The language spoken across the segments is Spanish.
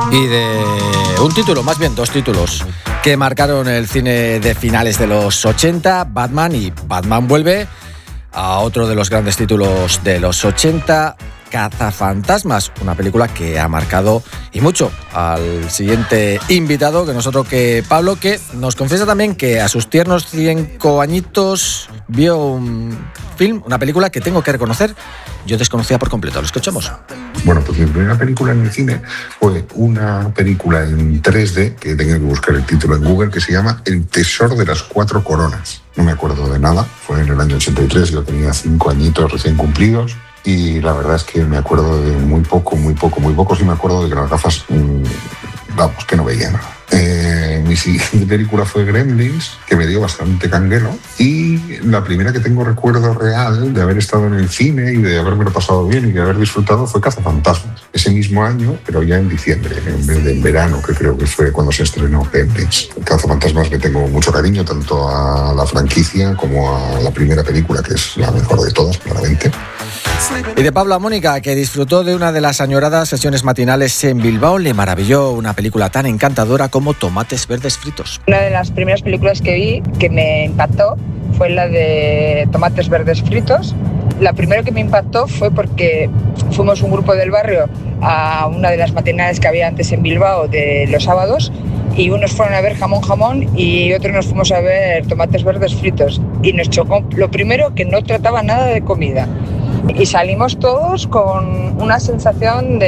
Y de un título, más bien dos títulos, que marcaron el cine de finales de los 80, Batman y Batman Vuelve, a otro de los grandes títulos de los 80, Cazafantasmas, una película que ha marcado y mucho al siguiente invitado, que no es otro que Pablo, que nos confiesa también que a sus tiernos 5 añitos vio un film, una película que tengo que reconocer, yo desconocía por completo. Lo escuchamos. Bueno, pues mi primera película en el cine fue una película en 3D, que tengo que buscar el título en Google, que se llama El Tesoro de las 4 Coronas. No me acuerdo de nada, fue en el año 83, yo tenía 5 añitos recién cumplidos. Y la verdad es que me acuerdo de muy poco. Sí me acuerdo de que las gafas, que no veía nada. Mi siguiente película fue Gremlins, que me dio bastante canguelo. Y la primera que tengo recuerdo real de haber estado en el cine y de habérmelo pasado bien y de haber disfrutado fue Cazafantasmas. Ese mismo año, pero ya en diciembre, en vez de en verano, que creo que fue cuando se estrenó Gremlins. Cazafantasmas le tengo mucho cariño, tanto a la franquicia como a la primera película, que es la mejor de todas, claramente. Y de Pablo a Mónica, que disfrutó de una de las añoradas sesiones matinales en Bilbao, le maravilló una película tan encantadora como Tomates Verdes Fritos. Una de las primeras películas que vi que me impactó fue la de Tomates Verdes Fritos. La primera que me impactó fue porque fuimos un grupo del barrio a una de las matinales que había antes en Bilbao de los sábados, y unos fueron a ver Jamón y otros nos fuimos a ver Tomates Verdes Fritos. Y nos chocó, lo primero, que no trataba nada de comida. Y salimos todos con una sensación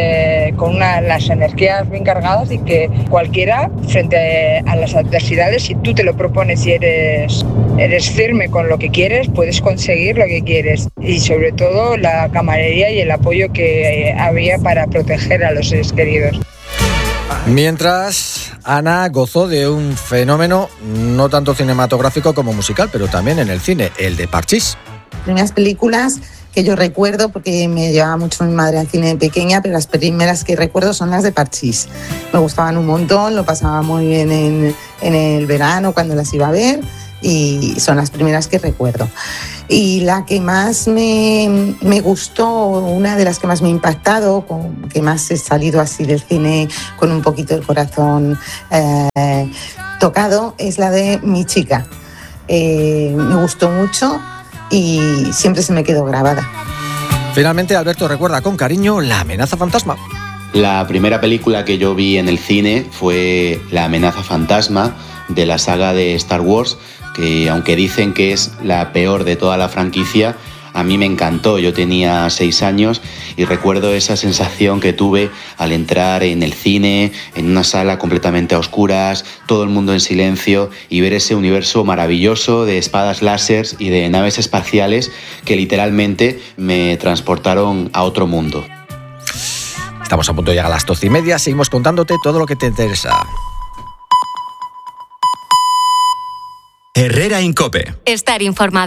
las energías bien cargadas, y que cualquiera, frente a las adversidades, si tú te lo propones y eres firme con lo que quieres, puedes conseguir lo que quieres. Y sobre todo la camaradería y el apoyo que había para proteger a los seres queridos. Mientras, Ana gozó de un fenómeno no tanto cinematográfico como musical, pero también en el cine, el de Parchís. Primeras películas que yo recuerdo, porque me llevaba mucho mi madre al cine de pequeña, pero las primeras que recuerdo son las de Parchís. Me gustaban un montón, lo pasaba muy bien en el verano cuando las iba a ver, y son las primeras que recuerdo. Y la que más me gustó, una de las que más me ha impactado, que más he salido así del cine con un poquito el corazón tocado, es la de Mi chica. Me gustó mucho y siempre se me quedó grabada. Finalmente, Alberto recuerda con cariño La amenaza fantasma. La primera película que yo vi en el cine fue La amenaza fantasma, de la saga de Star Wars, que aunque dicen que es la peor de toda la franquicia, a mí me encantó. Yo tenía 6 años y recuerdo esa sensación que tuve al entrar en el cine, en una sala completamente a oscuras, todo el mundo en silencio, y ver ese universo maravilloso de espadas láser y de naves espaciales que literalmente me transportaron a otro mundo. Estamos a punto de llegar a las 12:30, seguimos contándote todo lo que te interesa. Herrera Incope. Estar informado.